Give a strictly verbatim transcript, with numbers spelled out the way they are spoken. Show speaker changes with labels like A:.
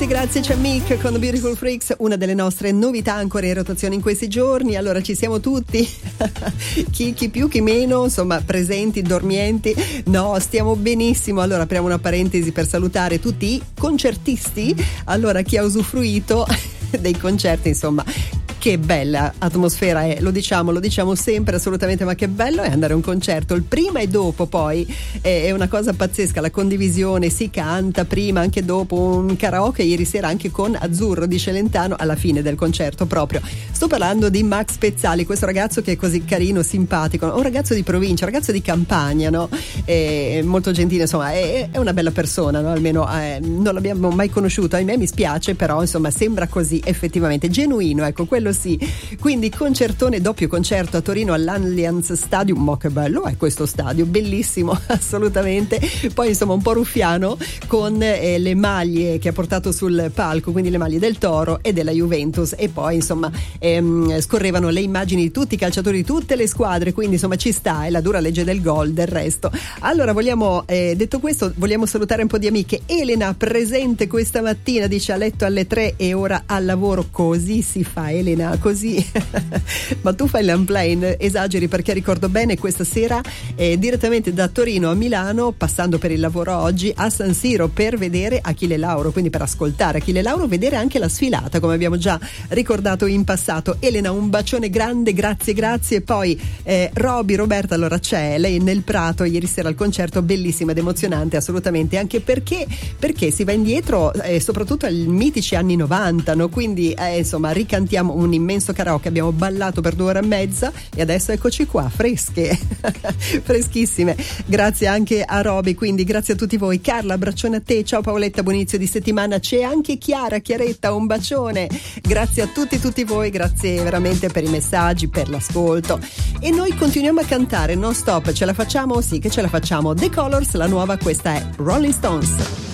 A: Grazie, c'è Mick con Beautiful Freaks, una delle nostre novità ancora in rotazione in questi giorni. Allora ci siamo tutti, chi, chi più chi meno, insomma presenti, dormienti. No, stiamo benissimo. Allora apriamo una parentesi per salutare tutti i concertisti. Allora chi ha usufruito dei concerti, insomma, che bella atmosfera è, lo diciamo, lo diciamo sempre assolutamente, ma che bello è andare a un concerto, il prima e dopo poi è una cosa pazzesca, la condivisione, si canta prima, anche dopo, un karaoke ieri sera anche con Azzurro di Celentano alla fine del concerto proprio. Sto parlando di Max Pezzali, questo ragazzo che è così carino, simpatico, un ragazzo di provincia, un ragazzo di campagna, no? È molto gentile, insomma, è, è una bella persona, no? Almeno eh, non l'abbiamo mai conosciuto, ahimè mi spiace, però insomma sembra così effettivamente, genuino, ecco, quello sì. Quindi concertone, doppio concerto a Torino all'Allianz Stadium, ma che bello è questo stadio, bellissimo assolutamente. Poi insomma un po' ruffiano con eh, le maglie che ha portato sul palco, quindi le maglie del Toro e della Juventus, e poi insomma ehm, scorrevano le immagini di tutti i calciatori di tutte le squadre, quindi insomma ci sta, è la dura legge del gol del resto. Allora vogliamo, eh, detto questo, vogliamo salutare un po' di amiche. Elena presente questa mattina, dice a letto alle tre e ora al lavoro. Così si fa, Elena, così. Ma tu fai l'unplane, esageri, perché ricordo bene questa sera eh, direttamente da Torino a Milano, passando per il lavoro oggi a San Siro per vedere Achille Lauro, quindi per ascoltare Achille Lauro, vedere anche la sfilata come abbiamo già ricordato in passato. Elena, un bacione grande, grazie grazie. E poi eh, Roby, Roberta, allora c'è lei nel Prato ieri sera al concerto, bellissimo ed emozionante assolutamente, anche perché perché si va indietro eh, soprattutto ai mitici anni novanta, no? Quindi eh, insomma ricantiamo un immenso karaoke, abbiamo ballato per due ore e mezza e adesso eccoci qua, fresche freschissime. Grazie anche a Roby, quindi grazie a tutti voi. Carla, abbraccione a te, ciao Paoletta, buon inizio di settimana. C'è anche Chiara, Chiaretta, un bacione, grazie a tutti tutti voi, grazie veramente per i messaggi, per l'ascolto, e noi continuiamo a cantare non stop. Ce la facciamo? Sì che ce la facciamo. The Colors, la nuova, questa è Rolling Stones.